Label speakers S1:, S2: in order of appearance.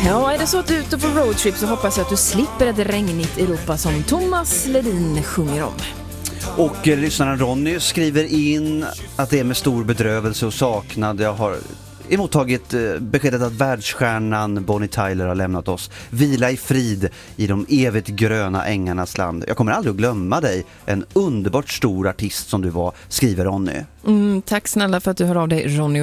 S1: Ja, är det så att du är ute på roadtrip så hoppas jag att du slipper ett regnigt Europa som Thomas Ledin sjunger om.
S2: Och lyssnaren Ronny skriver in att det är med stor bedrövelse och saknad jag har emottagit beskedet att världsstjärnan Bonnie Tyler har lämnat oss. Vila i frid i de evigt gröna ängarnas land. Jag kommer aldrig att glömma dig. En underbart stor artist som du var, skriver Ronny.
S1: Tack snälla för att du hör av dig, Ronny.